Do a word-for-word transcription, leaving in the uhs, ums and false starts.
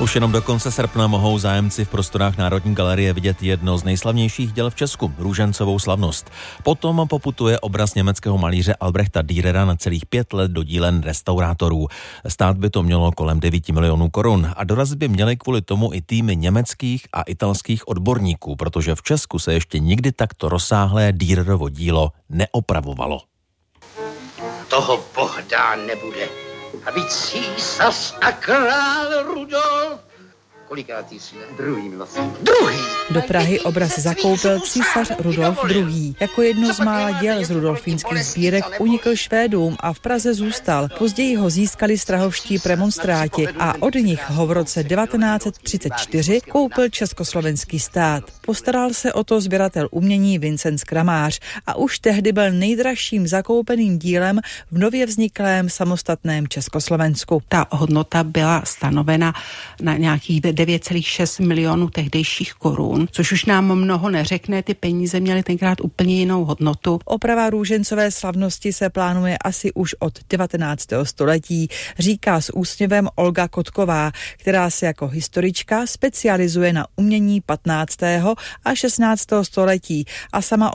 Už jenom do konce srpna mohou zájemci v prostorách Národní galerie vidět jedno z nejslavnějších děl v Česku, Růžencovou slavnost. Potom poputuje obraz německého malíře Albrechta Dürera na celých pět let do dílen restaurátorů. Stát by to mělo kolem devět milionů korun a dorazit by měly kvůli tomu i týmy německých a italských odborníků, protože v Česku se ještě nikdy takto rozsáhlé Dürerovo dílo neopravovalo. Toho Bohdán nebude. Aby císař a král Rudolf. Kolikátý si druhý vlastně? Druhý! Do Prahy obraz zakoupil císař Rudolf druhý. Jako jedno z mála děl z rudolfínských sbírek unikl Švédům a v Praze zůstal. Později ho získali strahovští premonstráti a od nich ho v roce devatenáct třicet čtyři koupil československý stát. Postaral se o to sběratel umění Vincent Kramář a už tehdy byl nejdražším zakoupeným dílem v nově vzniklém samostatném Československu. Ta hodnota byla stanovena na nějakých devět celá šest milionů tehdejších korun, což už nám mnoho neřekne, ty peníze měly tenkrát úplně jinou hodnotu. Oprava Růžencové slavnosti se plánuje asi už od devatenáctého století, říká s úsměvem Olga Kotková, která se jako historička specializuje na umění patnáctého a šestnáctého století a sama